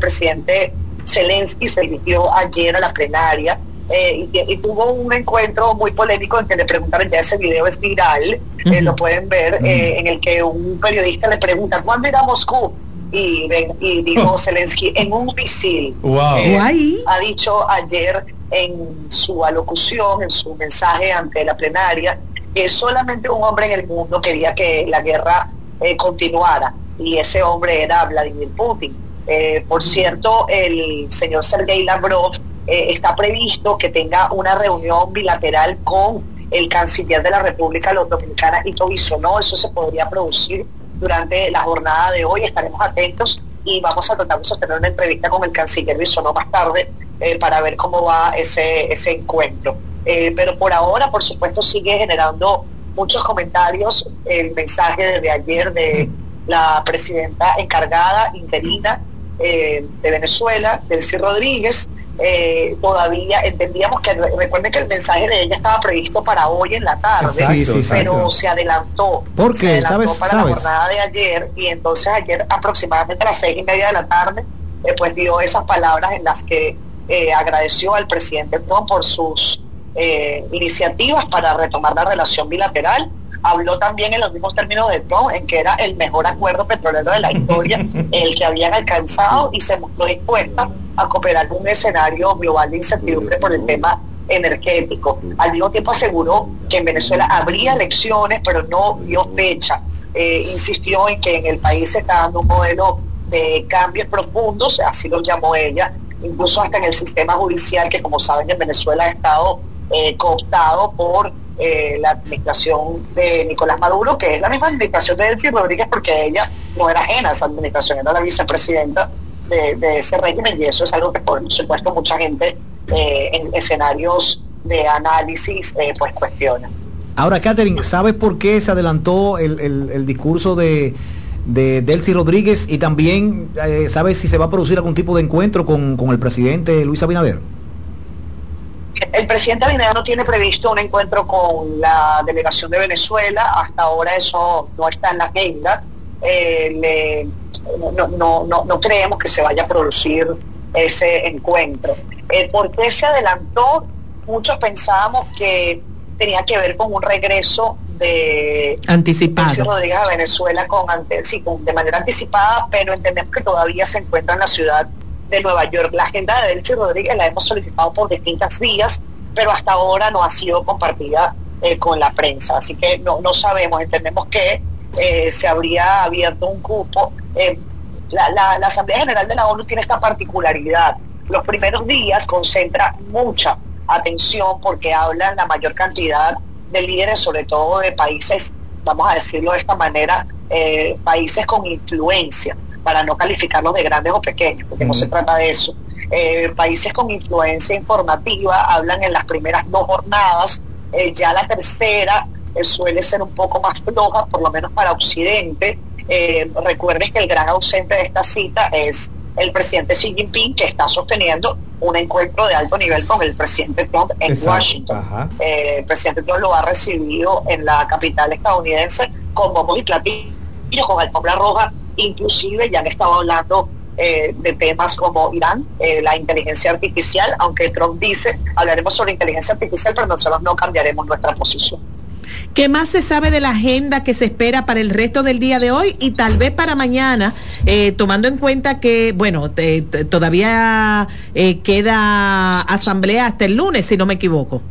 presidente Zelensky se dirigió ayer a la plenaria y tuvo un encuentro muy polémico en que le preguntaron, ya ese video es viral, lo pueden ver, en el que un periodista le pregunta, ¿cuándo irá a Moscú? Y dijo Zelensky, en un misil. Ha dicho ayer en su alocución, en su mensaje ante la plenaria, que solamente un hombre en el mundo quería que la guerra continuara, y ese hombre era Vladimir Putin. Por cierto, el señor Sergei Lavrov está previsto que tenga una reunión bilateral con el canciller de la República Dominicana, Ito Bisonó. Eso se podría producir durante la jornada de hoy. Estaremos atentos y vamos a tratar de sostener una entrevista con el canciller Bisonó más tarde para ver cómo va ese encuentro. Pero por ahora, por supuesto, sigue generando muchos comentarios el mensaje de ayer de la presidenta encargada interina de Venezuela, Delcy Rodríguez. Todavía entendíamos que, recuerden que el mensaje de ella estaba previsto para hoy en la tarde, pero se adelantó. ¿Por qué? Se adelantó para la jornada de ayer, y entonces ayer aproximadamente a las 6:30 de la tarde pues dio esas palabras en las que agradeció al presidente Trump por sus iniciativas para retomar la relación bilateral. Habló también en los mismos términos de Trump, en que era el mejor acuerdo petrolero de la historia el que habían alcanzado, y se mostró dispuesta a cooperar en un escenario global de incertidumbre por el tema energético. Al mismo tiempo aseguró que en Venezuela habría elecciones, pero no dio fecha. Insistió en que en el país se está dando un modelo de cambios profundos, así lo llamó ella, incluso hasta en el sistema judicial, que como saben en Venezuela ha estado cooptado por la administración de Nicolás Maduro, que es la misma administración de Delcy Rodríguez, porque ella no era ajena a esa administración, era la vicepresidenta de ese régimen, y eso es algo que por supuesto mucha gente en escenarios de análisis pues cuestiona. Ahora, Catherine, ¿sabes por qué se adelantó el discurso de Delcy Rodríguez? Y también, ¿sabes si se va a producir algún tipo de encuentro con el presidente Luis Abinader? El presidente Abinader no tiene previsto un encuentro con la delegación de Venezuela. Hasta ahora eso no está en la agenda. No creemos que se vaya a producir ese encuentro. ¿Por qué se adelantó? Muchos pensábamos que tenía que ver con un regreso de anticipado Delcy Rodríguez a Venezuela de manera anticipada, pero entendemos que todavía se encuentra en la ciudad de Nueva York. La agenda de Delcy Rodríguez la hemos solicitado por distintas vías, pero hasta ahora no ha sido compartida con la prensa, así que no sabemos. Entendemos que se habría abierto un cupo. La Asamblea General de la ONU tiene esta particularidad: los primeros días concentra mucha atención porque hablan la mayor cantidad de líderes, sobre todo de países, vamos a decirlo de esta manera, países con influencia, para no calificarlos de grandes o pequeños, porque no se trata de eso. Países con influencia informativa hablan en las primeras 2 jornadas, ya la tercera suele ser un poco más floja, por lo menos para Occidente. Recuerden que el gran ausente de esta cita es el presidente Xi Jinping, que está sosteniendo un encuentro de alto nivel con el presidente Trump en Washington. El presidente Trump lo ha recibido en la capital estadounidense con bombos y platillos, con alfombra roja. Inclusive ya han estado hablando de temas como Irán, la inteligencia artificial, aunque Trump dice, hablaremos sobre inteligencia artificial, pero nosotros no cambiaremos nuestra posición. ¿Qué más se sabe de la agenda que se espera para el resto del día de hoy y tal vez para mañana, tomando en cuenta que, bueno, todavía queda asamblea hasta el lunes, si no me equivoco?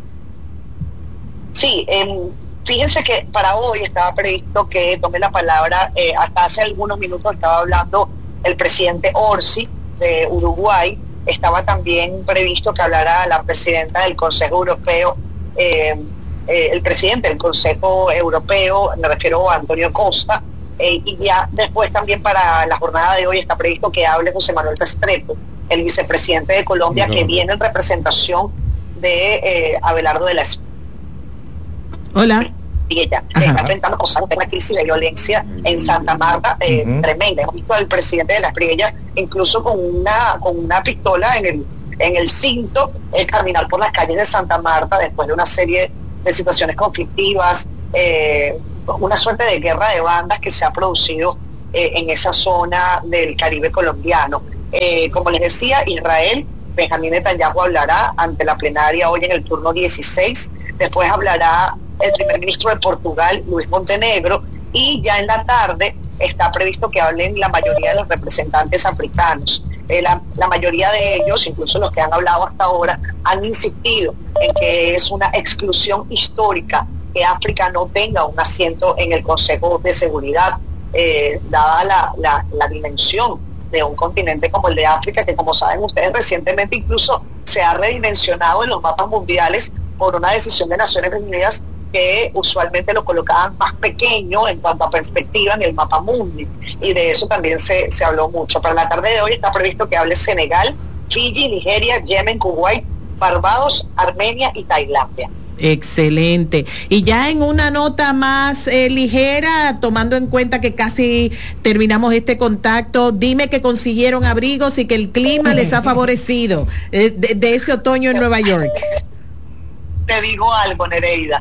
Sí, fíjense que para hoy estaba previsto que tome la palabra, hasta hace algunos minutos estaba hablando el presidente Orsi de Uruguay. Estaba también previsto que hablara la presidenta del Consejo Europeo, el presidente del Consejo Europeo, me refiero a Antonio Costa, y ya después también para la jornada de hoy está previsto que hable José Manuel Restrepo, el vicepresidente de Colombia, que viene en representación de Abelardo de la Espriella. Hola. Y ella se está enfrentando con una crisis de violencia en Santa Marta tremenda. Hemos visto al presidente de la Espriella incluso con una pistola en el cinto, caminar por las calles de Santa Marta después de una serie de situaciones conflictivas, una suerte de guerra de bandas que se ha producido en esa zona del Caribe colombiano. Como les decía, Israel, Benjamín Netanyahu hablará ante la plenaria hoy en el turno 16, después hablará el primer ministro de Portugal, Luis Montenegro, y ya en la tarde está previsto que hablen la mayoría de los representantes africanos. La mayoría de ellos, incluso los que han hablado hasta ahora, han insistido en que es una exclusión histórica que África no tenga un asiento en el Consejo de Seguridad, dada la dimensión de un continente como el de África, que como saben ustedes recientemente incluso se ha redimensionado en los mapas mundiales por una decisión de Naciones Unidas que usualmente lo colocaban más pequeño en cuanto a perspectiva en el mapa mundi, y de eso también se habló mucho. Para la tarde de hoy está previsto que hable Senegal, Fiji, Nigeria, Yemen, Kuwait, Barbados, Armenia y Tailandia. Excelente. Y ya en una nota más ligera, tomando en cuenta que casi terminamos este contacto, dime que consiguieron abrigos y que el clima les ha favorecido de ese otoño en Nueva York. Te digo algo, Nereida.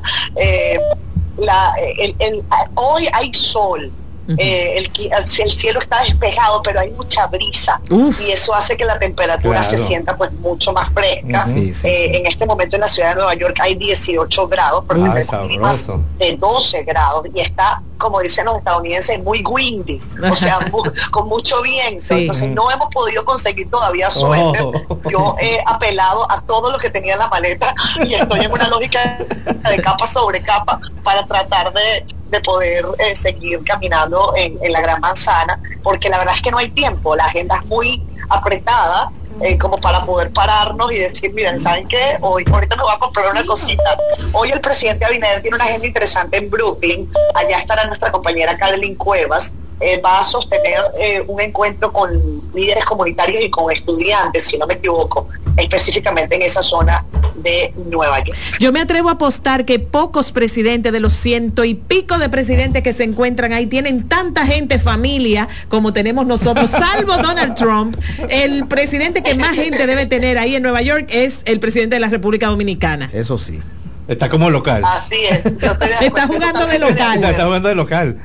Hoy hay sol. El cielo está despejado, pero hay mucha brisa. Y eso hace que la temperatura se sienta pues mucho más fresca. En este momento en la ciudad de Nueva York hay 18 grados, pero tenemos climas de 12 grados y está, como dicen los estadounidenses, muy windy, o sea, con mucho viento. Entonces no hemos podido conseguir todavía suéter. Yo he apelado a todo lo que tenía en la maleta y estoy en una lógica de capa sobre capa para tratar de poder seguir caminando en la Gran Manzana, porque la verdad es que no hay tiempo, la agenda es muy apretada, como para poder pararnos y decir, miren, ¿saben qué? Ahorita me voy a comprar una cosita. Hoy el presidente Abinader tiene una agenda interesante en Brooklyn, allá estará nuestra compañera Carolyn Cuevas, va a sostener un encuentro con líderes comunitarios y con estudiantes, si no me equivoco, específicamente en esa zona de Nueva York. Yo me atrevo a apostar que pocos presidentes de los 100 y pico de presidentes que se encuentran ahí tienen tanta gente, familia, como tenemos nosotros, salvo Donald Trump. El presidente que más gente debe tener ahí en Nueva York es el presidente de la República Dominicana. Eso sí. Está como local. Así es. Está jugando de local. Está jugando de local.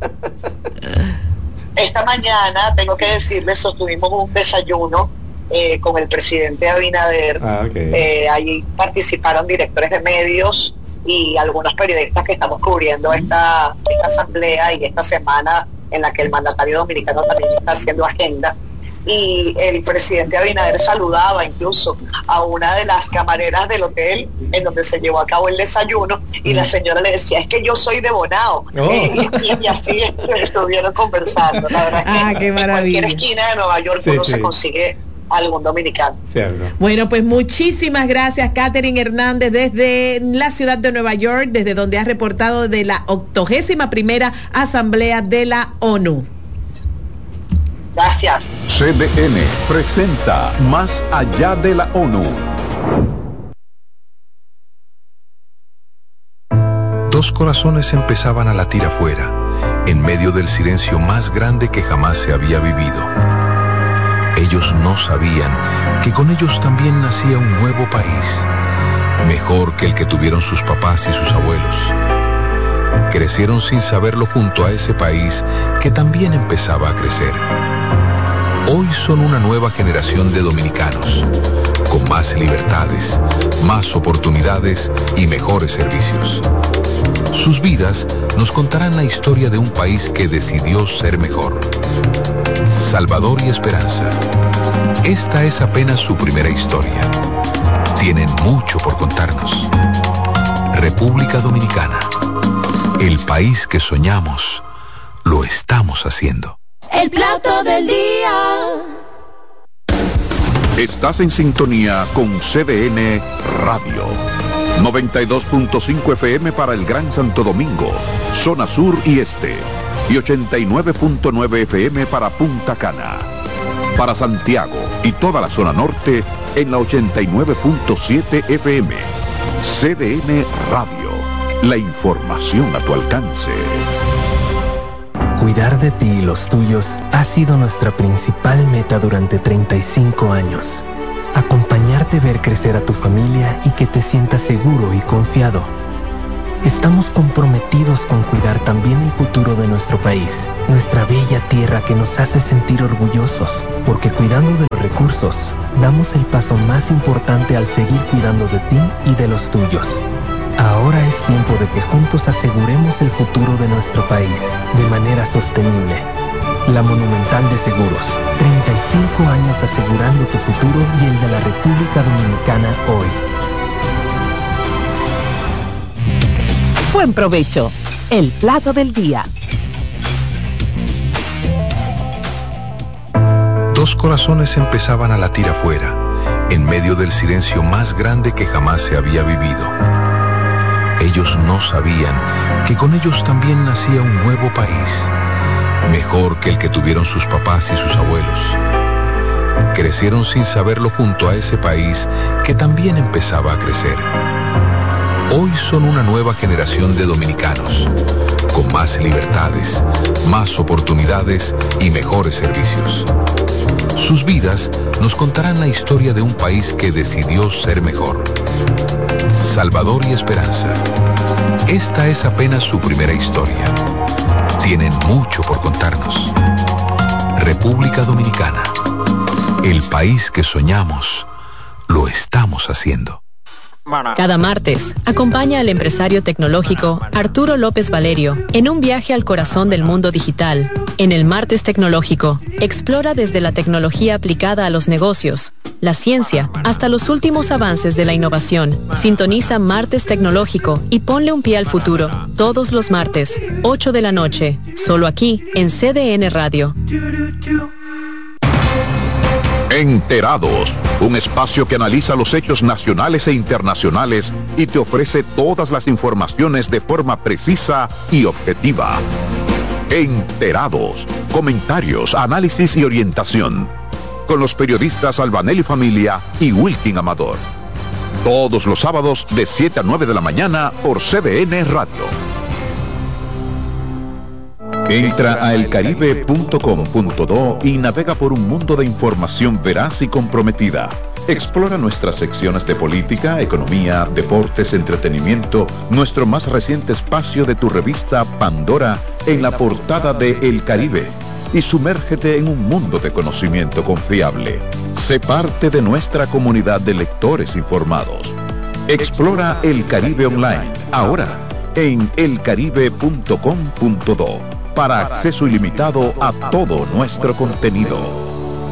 Esta mañana, tengo que decirles, sostuvimos un desayuno con el presidente Abinader. Allí participaron directores de medios y algunos periodistas que estamos cubriendo esta asamblea y esta semana en la que el mandatario dominicano también está haciendo agenda. Y el presidente Abinader saludaba incluso a una de las camareras del hotel en donde se llevó a cabo el desayuno, y la señora le decía, es que yo soy de Bonao. Y así estuvieron conversando. La verdad es que en cualquier esquina de Nueva York uno se consigue algún dominicano. Bueno, pues muchísimas gracias, Catherine Hernández, desde la ciudad de Nueva York, desde donde ha reportado de la 81ª Asamblea de la ONU. Gracias. CDN presenta Más allá de la ONU. Dos corazones empezaban a latir afuera, en medio del silencio más grande que jamás se había vivido. Ellos no sabían que con ellos también nacía un nuevo país, mejor que el que tuvieron sus papás y sus abuelos. Crecieron sin saberlo junto a ese país que también empezaba a crecer. Hoy son una nueva generación de dominicanos, con más libertades, más oportunidades y mejores servicios. Sus vidas nos contarán la historia de un país que decidió ser mejor. Salvador y Esperanza. Esta es apenas su primera historia. Tienen mucho por contarnos. República Dominicana. El país que soñamos, lo estamos haciendo. El plato del día. Estás en sintonía con CDN Radio. 92.5 FM para el Gran Santo Domingo, zona sur y este. Y 89.9 FM para Punta Cana. Para Santiago y toda la zona norte en la 89.7 FM. CDN Radio. La información a tu alcance. Cuidar de ti y los tuyos ha sido nuestra principal meta durante 35 años. Acompañarte, ver crecer a tu familia y que te sientas seguro y confiado. estamos comprometidos con cuidar también el futuro de nuestro país, nuestra bella tierra que nos hace sentir orgullosos, porque cuidando de los recursos, damos el paso más importante al seguir cuidando de ti y de los tuyos. Ahora es tiempo de que juntos aseguremos el futuro de nuestro país de manera sostenible. La Monumental de Seguros, 35 años asegurando tu futuro y el de la República Dominicana hoy. Buen provecho. El plato del día. Dos corazones empezaban a latir afuera, en medio del silencio más grande que jamás se había vivido. Ellos no sabían que con ellos también nacía un nuevo país, mejor que el que tuvieron sus papás y sus abuelos. Crecieron sin saberlo junto a ese país que también empezaba a crecer. Hoy son una nueva generación de dominicanos, con más libertades, más oportunidades y mejores servicios. Sus vidas nos contarán la historia de un país que decidió ser mejor. Salvador y Esperanza. Esta es apenas su primera historia. Tienen mucho por contarnos. República Dominicana. El país que soñamos, lo estamos haciendo. Cada martes, acompaña al empresario tecnológico Arturo López Valerio en un viaje al corazón del mundo digital. En el Martes Tecnológico, explora desde la tecnología aplicada a los negocios, la ciencia, hasta los últimos avances de la innovación. Sintoniza Martes Tecnológico y ponle un pie al futuro. Todos los martes, 8 de la noche, solo aquí en CDN Radio. Enterados, un espacio que analiza los hechos nacionales e internacionales y te ofrece todas las informaciones de forma precisa y objetiva. Enterados, comentarios, análisis y orientación. Con los periodistas Albanelli Familia y Wilkin Amador. Todos los sábados de 7 a 9 de la mañana por CDN Radio. Entra a elcaribe.com.do y navega por un mundo de información veraz y comprometida. Explora nuestras secciones de política, economía, deportes, entretenimiento, nuestro más reciente espacio de tu revista Pandora en la portada de El Caribe y sumérgete en un mundo de conocimiento confiable. Sé parte de nuestra comunidad de lectores informados. Explora El Caribe Online, ahora en elcaribe.com.do. para acceso ilimitado a todo nuestro contenido.